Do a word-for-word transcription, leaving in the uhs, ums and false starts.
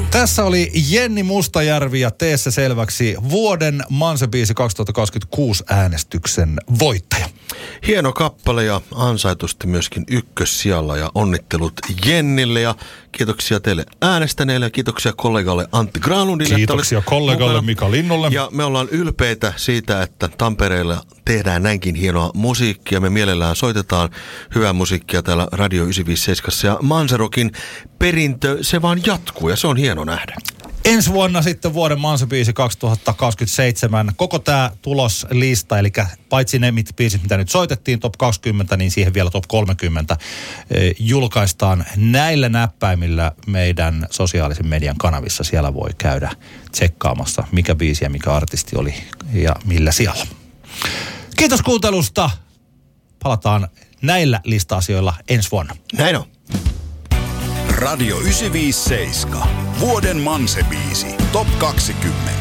Tässä oli Jenni Mustajärvi ja Tee se selväksi vuoden Manse-biisi kaksituhattakaksikymmentäkuusi äänestyksen voittaja. Hieno kappale ja ansaitusti myöskin ykkössijalla ja onnittelut Jennille ja kiitoksia teille äänestäneille ja kiitoksia kollegalle Antti Granlundille. Kiitoksia kollegalle mukana. Mika Linnolle. Ja me ollaan ylpeitä siitä, että Tampereella tehdään näinkin hienoa musiikkia. Me mielellään soitetaan hyvää musiikkia täällä Radio yhdeksänsataaviisikymmentäseitsemän ja Manserokin perintö, se vaan jatkuu ja se on hieno nähdä. Ensi vuonna sitten vuoden Manse-biisi kaksituhattakaksikymmentäseitsemän. Koko tämä tuloslista, eli paitsi ne mit, biisit, mitä nyt soitettiin, top kaksikymmentä, niin siihen vielä top kolmekymmentä eh, julkaistaan näillä näppäimillä meidän sosiaalisen median kanavissa. Siellä voi käydä tsekkaamassa, mikä biisi ja mikä artisti oli ja millä sijalla. Kiitos kuuntelusta. Palataan näillä lista-asioilla ensi vuonna. Näin on. Radio yhdeksänsataaviisikymmentäseitsemän. Vuoden Manse-biisi. Top kaksikymmentä.